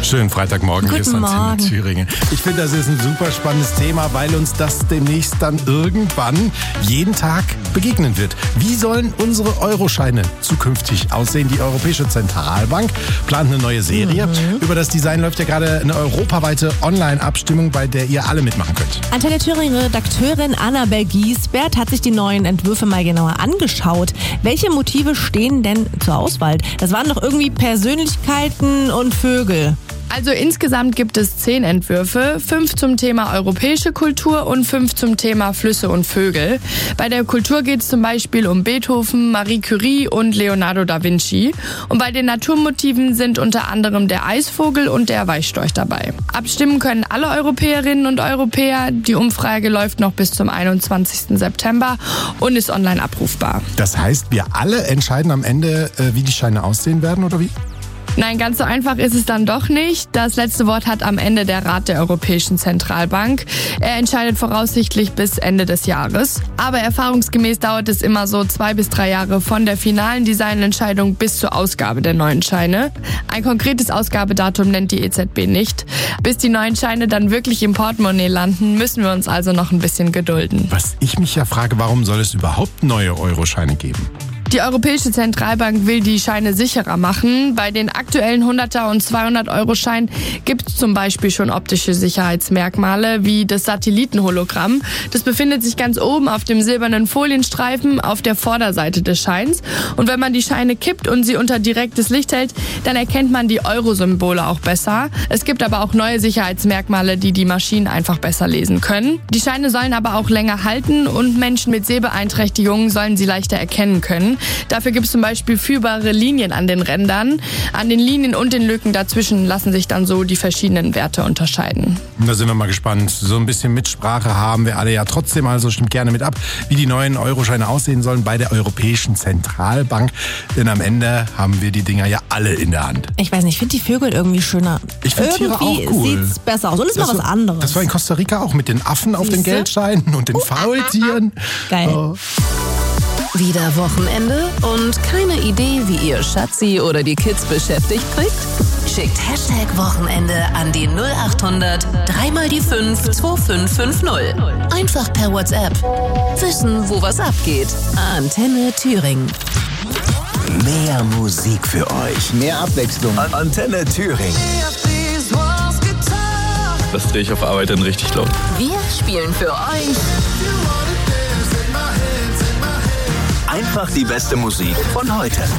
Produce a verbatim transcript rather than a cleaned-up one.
Schönen Freitagmorgen, hier ist Guten Antenne Morgen. Thüringen. Ich finde, das ist ein super spannendes Thema, weil uns das demnächst dann irgendwann jeden Tag begegnen wird. Wie sollen unsere Euroscheine zukünftig aussehen? Die Europäische Zentralbank plant eine neue Serie. Mhm. Über das Design läuft ja gerade eine europaweite Online-Abstimmung, bei der ihr alle mitmachen könnt. Antenne Thüringen-Redakteurin Annabel Giesbert hat sich die neuen Entwürfe mal genauer angeschaut. Welche Motive stehen denn zur Auswahl? Das waren doch irgendwie Persönlichkeiten und Vögel. Also insgesamt gibt es zehn Entwürfe, fünf zum Thema europäische Kultur und fünf zum Thema Flüsse und Vögel. Bei der Kultur geht es zum Beispiel um Beethoven, Marie Curie und Leonardo da Vinci. Und bei den Naturmotiven sind unter anderem der Eisvogel und der Weißstorch dabei. Abstimmen können alle Europäerinnen und Europäer. Die Umfrage läuft noch bis zum einundzwanzigsten September und ist online abrufbar. Das heißt, wir alle entscheiden am Ende, wie die Scheine aussehen werden, oder wie? Nein, ganz so einfach ist es dann doch nicht. Das letzte Wort hat am Ende der Rat der Europäischen Zentralbank. Er entscheidet voraussichtlich bis Ende des Jahres. Aber erfahrungsgemäß dauert es immer so zwei bis drei Jahre von der finalen Designentscheidung bis zur Ausgabe der neuen Scheine. Ein konkretes Ausgabedatum nennt die E Z B nicht. Bis die neuen Scheine dann wirklich im Portemonnaie landen, müssen wir uns also noch ein bisschen gedulden. Was ich mich ja frage, warum soll es überhaupt neue Euroscheine geben? Die Europäische Zentralbank will die Scheine sicherer machen. Bei den aktuellen hunderter und zweihundert-Euro-Scheinen gibt es zum Beispiel schon optische Sicherheitsmerkmale wie das Satellitenhologramm. Das befindet sich ganz oben auf dem silbernen Folienstreifen auf der Vorderseite des Scheins. Und wenn man die Scheine kippt und sie unter direktes Licht hält, dann erkennt man die Euro-Symbole auch besser. Es gibt aber auch neue Sicherheitsmerkmale, die die Maschinen einfach besser lesen können. Die Scheine sollen aber auch länger halten und Menschen mit Sehbeeinträchtigungen sollen sie leichter erkennen können. Dafür gibt es zum Beispiel führbare Linien an den Rändern. An den Linien und den Lücken dazwischen lassen sich dann so die verschiedenen Werte unterscheiden. Da sind wir mal gespannt. So ein bisschen Mitsprache haben wir alle ja trotzdem, also stimmt gerne mit ab, wie die neuen Euroscheine aussehen sollen bei der Europäischen Zentralbank. Denn am Ende haben wir die Dinger ja alle in der Hand. Ich weiß nicht, ich finde die Vögel irgendwie schöner. Ich finde Tiere auch Irgendwie cool. sieht's besser aus. Und ist mal Das was war- anderes. Das war in Costa Rica auch mit den Affen auf den Siehste? Geldscheinen und den Faultieren. Geil. Oh. Wieder Wochenende und keine Idee, wie ihr Schatzi oder die Kids beschäftigt kriegt? Schickt Hashtag Wochenende an die null acht hundert drei mal die fünf zwei fünf fünf null. Einfach per WhatsApp. Wissen, wo was abgeht. Antenne Thüringen. Mehr Musik für euch. Mehr Abwechslung. An- Antenne Thüringen. Das drehe ich auf Arbeit dann richtig laut. Wir spielen für euch Einfach die beste Musik von heute.